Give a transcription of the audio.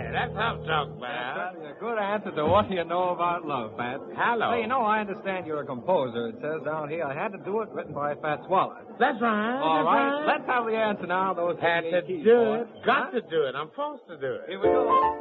That's tough talk, That's Bob. a good answer to what you know about love, Pat. Hello. Hey, I understand you're a composer. It says down here I had to do it, written by Fats Waller. That's right. All that's right, let's have the answer now. Those Had to keys, do boy. it. Got to do it. I'm forced to do it. Here we go.